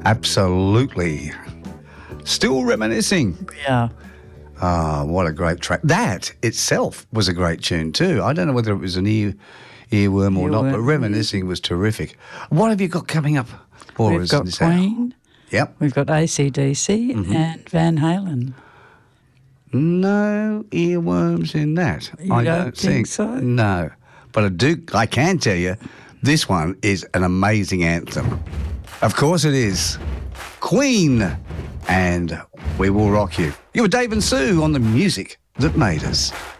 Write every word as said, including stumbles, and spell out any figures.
Absolutely. Still reminiscing. Yeah. Ah, what a great track. That itself was a great tune too. I don't know whether it was an ear, earworm or not, but Earworm, reminiscing was terrific. What have you got coming up for We've us? got this hour? Queen, Yep. we've got A C D C Mm-hmm. and Van Halen. No earworms in that. You I don't don't think so? No. But I do I can tell you this one is an amazing anthem. Of course it is. Queen and We Will Rock You. You were Dave and Sue on the music that made us.